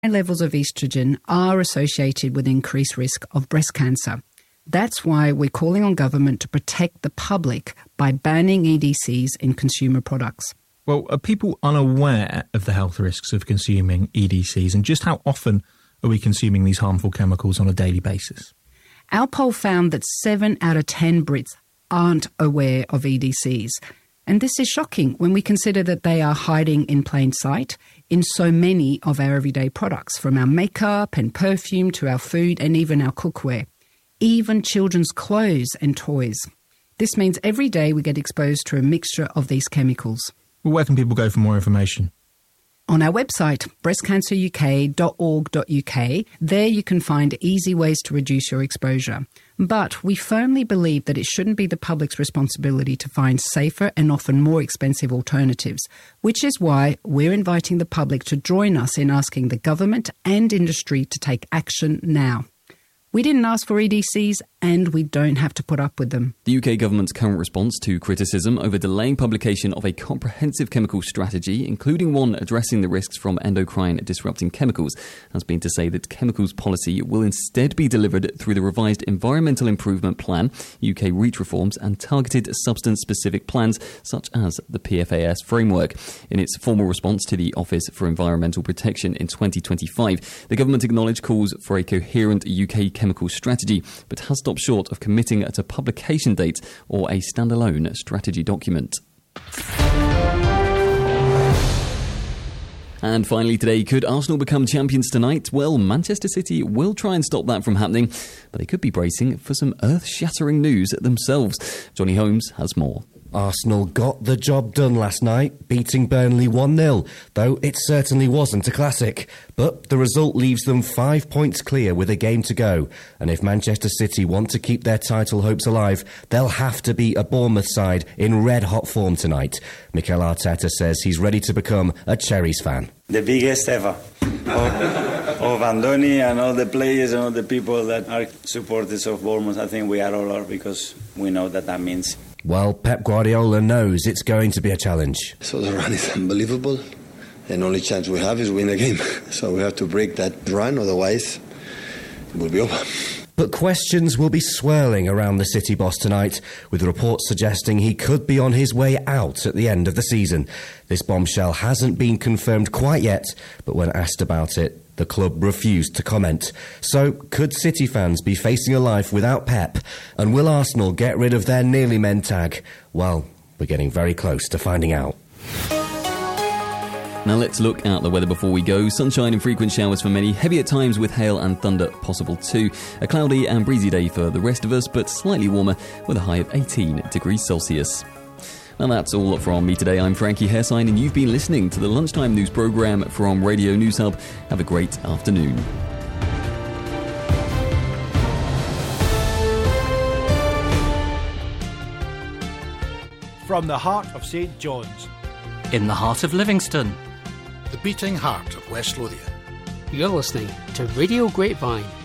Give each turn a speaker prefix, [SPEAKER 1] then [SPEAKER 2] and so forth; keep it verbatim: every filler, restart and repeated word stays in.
[SPEAKER 1] levels of estrogen are associated with increased risk of breast cancer. That's why we're calling on government to protect the public by banning E D Cs in consumer products.
[SPEAKER 2] Well, are people unaware of the health risks of consuming E D Cs, and just how often are we consuming these harmful chemicals on a daily basis?
[SPEAKER 1] Our poll found that seven out of ten Brits aren't aware of E D Cs. And this is shocking when we consider that they are hiding in plain sight in so many of our everyday products, from our makeup and perfume to our food and even our cookware, even children's clothes and toys. This means every day we get exposed to a mixture of these chemicals.
[SPEAKER 2] Well, where can people go for more information?
[SPEAKER 1] On our website, breast cancer u k dot org dot u k, there you can find easy ways to reduce your exposure. But we firmly believe that it shouldn't be the public's responsibility to find safer and often more expensive alternatives, which is why we're inviting the public to join us in asking the government and industry to take action now. We didn't ask for E D Cs, and we don't have to put up with them.
[SPEAKER 3] The U K government's current response to criticism over delaying publication of a comprehensive chemical strategy, including one addressing the risks from endocrine-disrupting chemicals, has been to say that chemicals policy will instead be delivered through the revised Environmental Improvement Plan, U K REACH reforms, and targeted substance-specific plans, such as the P F A S framework. In its formal response to the Office for Environmental Protection in twenty twenty-five, the government acknowledged calls for a coherent U K chemical strategy, but has stopped short of committing to publication date or a standalone strategy document. And finally today, could Arsenal become champions tonight? Well, Manchester City will try and stop that from happening, but they could be bracing for some earth-shattering news themselves. Johnny Holmes has more.
[SPEAKER 4] Arsenal got the job done last night, beating Burnley one nil, though it certainly wasn't a classic. But the result leaves them five points clear with a game to go. And if Manchester City want to keep their title hopes alive, they'll have to beat a Bournemouth side in red-hot form tonight. Mikel Arteta says he's ready to become a Cherries fan.
[SPEAKER 5] The biggest ever of, of Andoni and all the players and all the people that are supporters of Bournemouth. I think we are all are because we know that that means.
[SPEAKER 4] Well, Pep Guardiola knows it's going to be a challenge.
[SPEAKER 6] So the run is unbelievable, and only chance we have is win the game. So we have to break that run, otherwise it will be over.
[SPEAKER 4] But questions will be swirling around the City boss tonight, with reports suggesting he could be on his way out at the end of the season. This bombshell hasn't been confirmed quite yet, but when asked about it, the club refused to comment. So, could City fans be facing a life without Pep? And will Arsenal get rid of their nearly men tag? Well, we're getting very close to finding out.
[SPEAKER 3] Now let's look at the weather before we go. Sunshine and frequent showers for many, heavy at times with hail and thunder possible too. A cloudy and breezy day for the rest of us, but slightly warmer with a high of eighteen degrees Celsius. Now that's all from me today. I'm Frankie Hairsign, and you've been listening to the Lunchtime News programme from Radio News Hub. Have a great afternoon.
[SPEAKER 7] From the heart of Saint John's,
[SPEAKER 8] in the heart of Livingston,
[SPEAKER 9] the beating heart of West Lothian.
[SPEAKER 10] You're listening to Radio Grapevine.